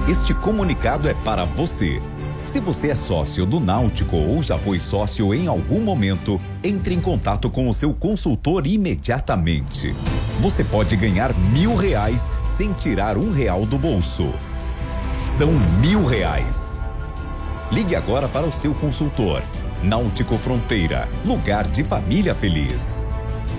Este comunicado é para você. Se você é sócio do Náutico ou já foi sócio em algum momento, entre em contato com o seu consultor imediatamente. Você pode ganhar R$ 1.000 sem tirar R$ 1 do bolso. São R$ 1.000. Ligue agora para o seu consultor. Náutico Fronteira, lugar de família feliz.